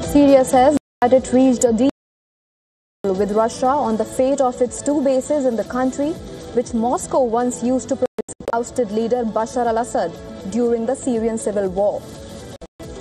Syria says that it reached a deal with Russia on the fate of its two bases in the country, which Moscow once used to protect ousted leader Bashar al-Assad during the Syrian civil war.